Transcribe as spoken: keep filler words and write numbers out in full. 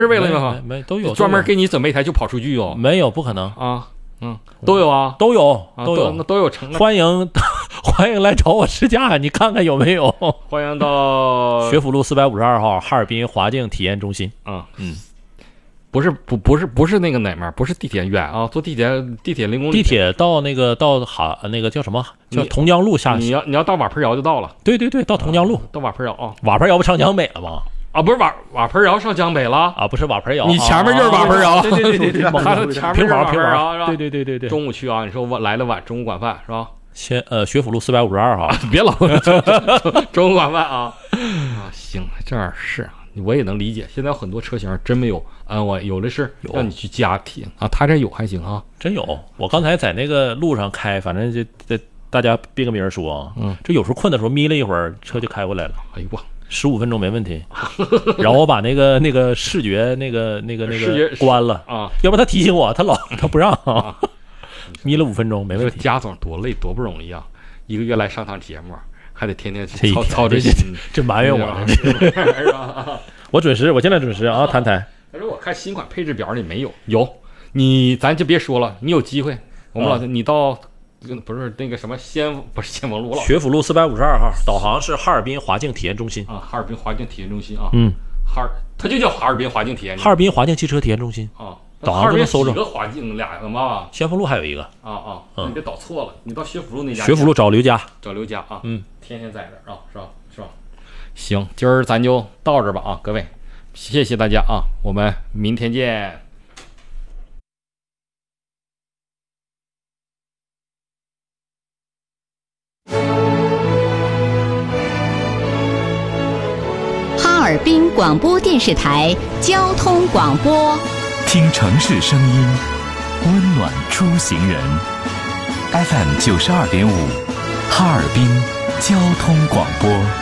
是为了那个没都有专门给你准备一台就跑出去哦？ 没有，不可能啊，嗯，都有啊， 都有都有， 那都有成。 欢迎欢迎来找我试驾，你看看有没有？ 欢迎到学府路四百五十二号哈尔滨华境体验中心。 嗯嗯。不是不不是不是那个哪面，不是地铁远啊，坐地铁地铁零公里， 地铁到那个到哈那个叫什么叫同江路下， 你要你要到瓦盆窑就到了， 对对对，到同江路， 啊、到瓦盆窑啊， 瓦盆窑不上江北了吗？ 啊，不是瓦瓦盆窑上江北了啊，不是瓦盆窑， 你前面就是瓦盆窑， 对对对对对， 还有前面平房平房，对对对对对， 中午去啊，你说我来了晚中午管饭是吧？ 先呃学府路四百五十二号， 别老中午管饭啊啊，行，这样是。我也能理解，现在有很多车型真没有安完，有的是让你去加体啊，他这有还行啊， 真有。我刚才在那个路上开，反正就这大家别个名说啊，嗯，这有时候困的时候眯了一会儿，车就开过来了。 哎呦哇， 十五分钟没问题。然后我把那个那个视觉那个那个那个关了啊，要不他提醒我，他老他不让啊。眯了五分钟没问题。 贾总多累多不容易啊，一个月来上趟节目。还得天天去操操这心， 这埋怨我，是吧？我准时，我现在准时啊，谈谈。 但是我看新款配置表里没有，有你咱就别说了，你有机会，我们老师、啊、你到不是那个什么先不是先锋路了， 学府路四百五十二号，导航是哈尔滨华境体验中心啊，哈尔滨华境体验中心啊， 嗯， 哈尔它就叫哈尔滨华境体验， 哈尔滨华境汽车体验中心啊。 导航就能搜着。 几个华境俩个嘛？ 先锋路还有一个。 啊啊，嗯、你别导错了，你到学府路那家。 学府路找刘家， 找刘家啊。 嗯， 天天在这儿啊，是吧？是吧？行，今儿咱就到这儿吧啊，各位，谢谢大家啊，我们明天见。 哈尔滨广播电视台交通广播， 听城市声音，温暖出行人。F M 九十二点五，哈尔滨交通广播。